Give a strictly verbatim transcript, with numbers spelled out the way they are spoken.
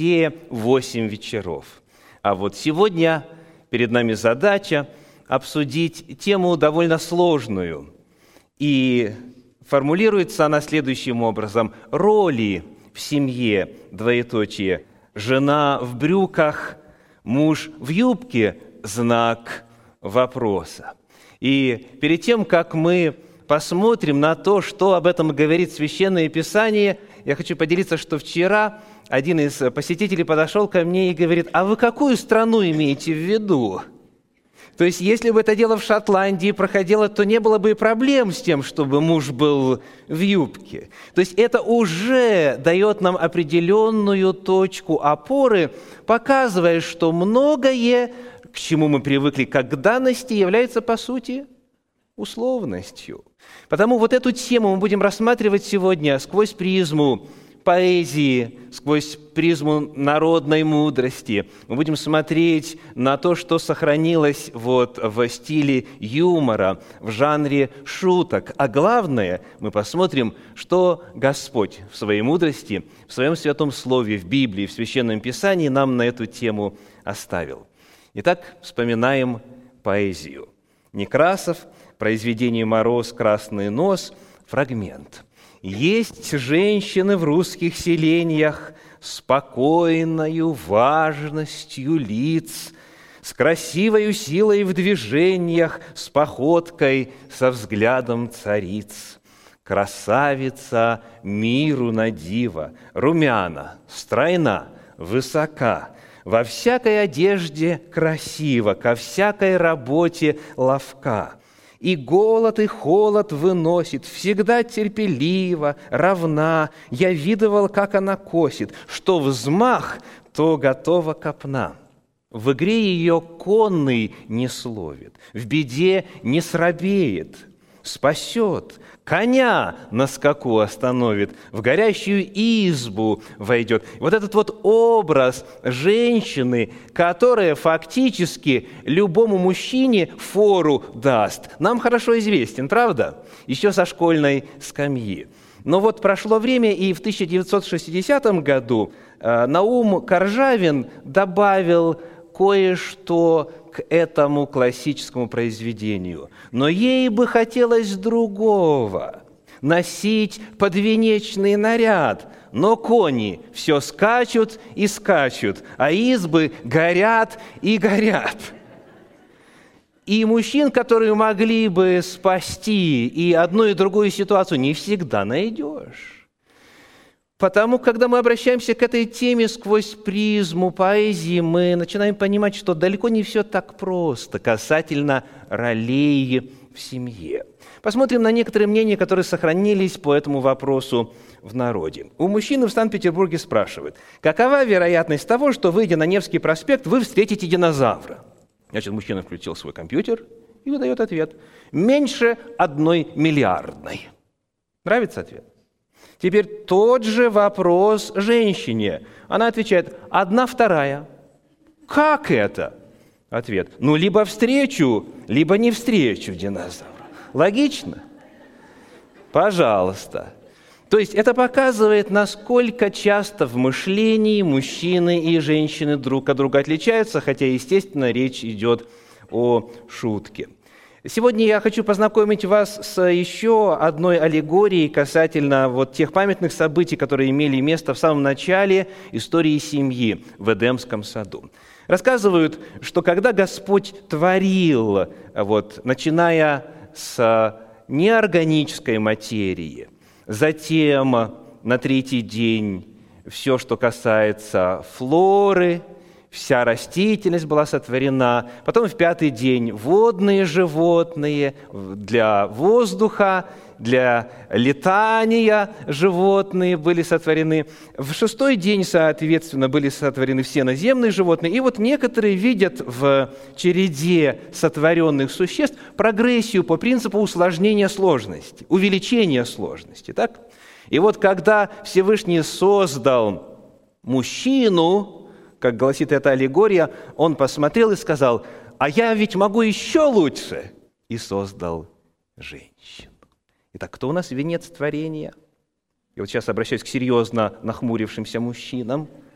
все восемь вечеров. А вот сегодня перед нами задача обсудить тему довольно сложную. И формулируется она следующим образом. Роли в семье, двоеточие, жена в брюках, муж в юбке, знак вопроса. И перед тем, как мы посмотрим на то, что об этом говорит Священное Писание, я хочу поделиться, что вчера один из посетителей подошел ко мне и говорит: «А вы какую страну имеете в виду?» То есть, если бы это дело в Шотландии проходило, то не было бы и проблем с тем, чтобы муж был в юбке. То есть, это уже дает нам определенную точку опоры, показывая, что многое, к чему мы привыкли как к данности, является, по сути, условностью. Потому вот эту тему мы будем рассматривать сегодня сквозь призму поэзии, сквозь призму народной мудрости. Мы будем смотреть на то, что сохранилось вот в стиле юмора, в жанре шуток. А главное, мы посмотрим, что Господь в своей мудрости, в Своем Святом Слове, в Библии, в Священном Писании нам на эту тему оставил. Итак, вспоминаем поэзию. Некрасов, произведение «Мороз, красный нос», фрагмент. «Есть женщины в русских селениях с спокойною важностью лиц, с красивою силой в движениях, с походкой, со взглядом цариц. Красавица миру на диво, румяна, стройна, высока, во всякой одежде красиво, ко всякой работе ловка. И голод, и холод выносит, всегда терпеливо, равна. Я видывал, как она косит, что взмах, то готова копна. В игре ее конный не словит, в беде не срабеет, спасет, коня на скаку остановит, в горящую избу войдет». Вот этот вот образ женщины, которая фактически любому мужчине фору даст, нам хорошо известен, правда? Еще со школьной скамьи. Но вот прошло время, и в тысяча девятьсот шестидесятом году Наум Коржавин добавил кое-что к этому классическому произведению. Но ей бы хотелось другого – носить подвенечный наряд. Но кони все скачут и скачут, а избы горят и горят. И мужчин, которые могли бы спасти и одну, и другую ситуацию, не всегда найдешь. Потому, когда мы обращаемся к этой теме сквозь призму поэзии, мы начинаем понимать, что далеко не все так просто касательно ролей в семье. Посмотрим на некоторые мнения, которые сохранились по этому вопросу в народе. У мужчины в Санкт-Петербурге спрашивают: какова вероятность того, что, выйдя на Невский проспект, вы встретите динозавра? Значит, мужчина включил свой компьютер и выдает ответ: меньше одной миллиардной. Нравится ответ? Теперь тот же вопрос женщине. Она отвечает: одна вторая. Как это? Ответ: ну, либо встречу, либо не встречу динозавра. Логично? Пожалуйста. То есть это показывает, насколько часто в мышлении мужчины и женщины друг от друга отличаются, хотя, естественно, речь идет о шутке. Сегодня я хочу познакомить вас с еще одной аллегорией касательно вот тех памятных событий, которые имели место в самом начале истории семьи в Эдемском саду. Рассказывают, что когда Господь творил, вот, начиная с неорганической материи, затем на третий день все, что касается флоры, вся растительность была сотворена. Потом в пятый день водные животные, для воздуха, для летания животные были сотворены. В шестой день, соответственно, были сотворены все наземные животные. И вот некоторые видят в череде сотворенных существ прогрессию по принципу усложнения сложности, увеличения сложности. Так? И вот когда Всевышний создал мужчину, как гласит эта аллегория, он посмотрел и сказал: а я ведь могу еще лучше, и создал женщину. Итак, кто у нас венец творения? И вот сейчас обращаюсь к серьезно нахмурившимся мужчинам.